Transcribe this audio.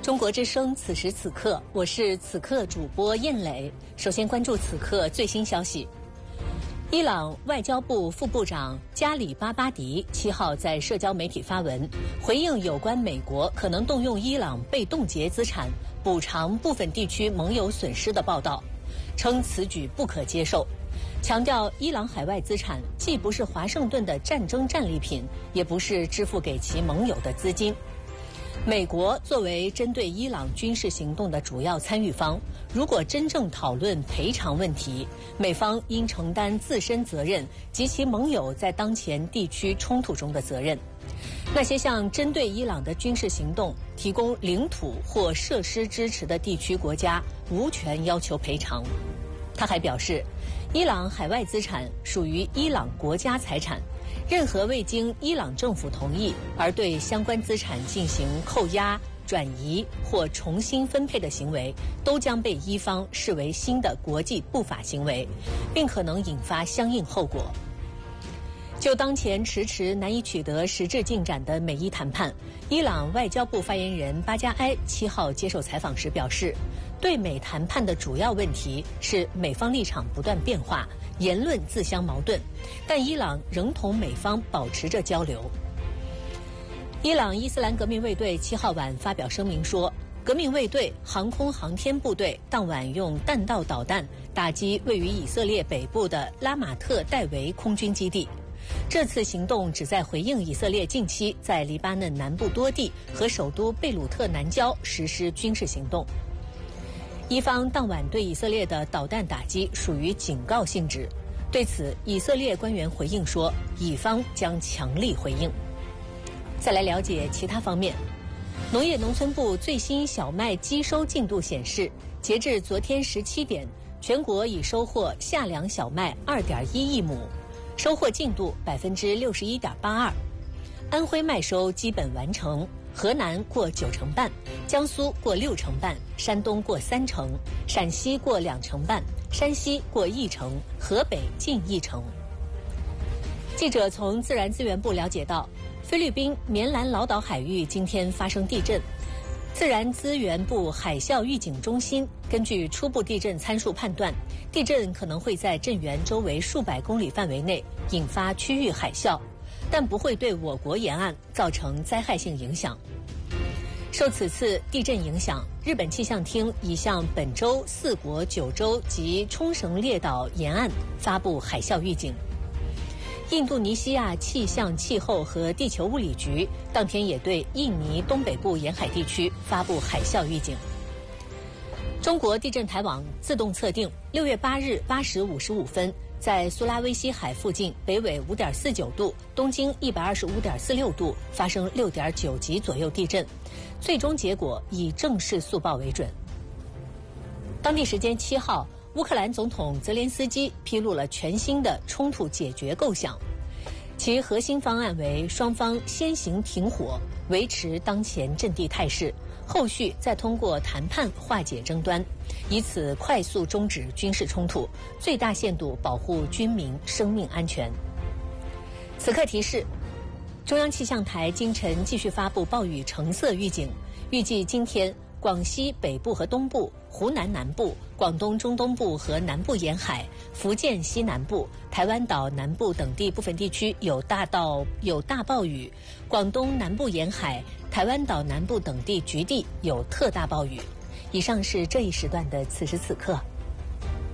中国之声此时此刻，我是此刻主播燕磊。首先关注此刻最新消息。伊朗外交部副部长加里巴巴迪7号在社交媒体发文，回应有关美国可能动用伊朗被冻结资产补偿部分地区盟友损失的报道，称此举不可接受，强调伊朗海外资产既不是华盛顿的战争战利品，也不是支付给其盟友的资金。美国作为针对伊朗军事行动的主要参与方，如果真正讨论赔偿问题，美方应承担自身责任及其盟友在当前地区冲突中的责任。那些向针对伊朗的军事行动提供领土或设施支持的地区国家无权要求赔偿。他还表示，伊朗海外资产属于伊朗国家财产，任何未经伊朗政府同意而对相关资产进行扣押、转移或重新分配的行为，都将被伊方视为新的国际不法行为，并可能引发相应后果。就当前迟难以取得实质进展的美伊谈判，伊朗外交部发言人巴加埃7号接受采访时表示，对美谈判的主要问题是美方立场不断变化，言论自相矛盾，但伊朗仍同美方保持着交流。伊朗伊斯兰革命卫队7号晚发表声明说，革命卫队航空航天部队当晚用弹道导弹打击位于以色列北部的拉马特戴维空军基地。这次行动旨在回应以色列近期在黎巴嫩南部多地和首都贝鲁特南郊实施军事行动。伊方当晚对以色列的导弹打击属于警告性质，对此以色列官员回应说，以方将强力回应。再来了解其他方面，农业农村部最新小麦基收进度显示，截至昨天17点，全国已收获夏粮小麦2.1亿亩，收获进度61.82%。安徽麦收基本完成，河南过90%半，江苏过60%半，山东过30%，陕西过20%半，山西过1%，河北近1%。记者从自然资源部了解到，菲律宾棉兰老岛海域今天发生地震，自然资源部海啸预警中心根据初步地震参数判断，地震可能会在震源周围数百公里范围内引发区域海啸，但不会对我国沿岸造成灾害性影响。受此次地震影响，日本气象厅已向本州4国9州及冲绳列岛沿岸发布海啸预警。印度尼西亚气象气候和地球物理局当天也对印尼东北部沿海地区发布海啸预警。中国地震台网自动测定6月8日8时55分，在苏拉威西海附近北纬5.49度、东经125.46度发生6.9级左右地震，最终结果以正式速报为准。当地时间7号，乌克兰总统泽连斯基披露了全新的冲突解决构想，其核心方案为双方先行停火，维持当前阵地态势，后续再通过谈判化解争端，以此快速终止军事冲突，最大限度保护军民生命安全。此刻提示，中央气象台今晨继续发布暴雨橙色预警，预计今天广西北部和东部、湖南南部、广东中东部和南部沿海、福建西南部、台湾岛南部等地部分地区有大暴雨，广东南部沿海、台湾岛南部等地局地有特大暴雨。以上是这一时段的此时此刻。